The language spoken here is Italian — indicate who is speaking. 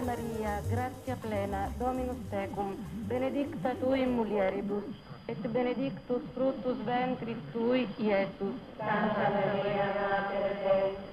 Speaker 1: Ave Maria, grazia plena, Dominus tecum, benedicta tui in mulieribus, et benedictus fructus ventris tui, Iesus.
Speaker 2: Santa Maria, Mater Dei,